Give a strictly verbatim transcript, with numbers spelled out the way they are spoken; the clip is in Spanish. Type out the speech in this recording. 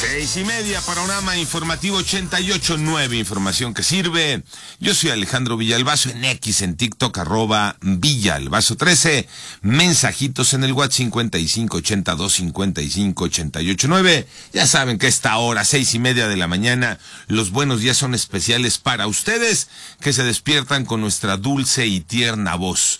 Seis y media, Panorama Informativo ochenta y ocho punto nueve, información que sirve. Yo soy Alejandro Villalbazo, en X, en TikTok, arroba Villalbazo trece. Mensajitos en el WhatsApp cincuenta y cinco ochenta y dos cincuenta y cinco ochenta y ocho nueve. Ya saben que a esta hora, seis y media de la mañana, los buenos días son especiales para ustedes, que se despiertan con nuestra dulce y tierna voz.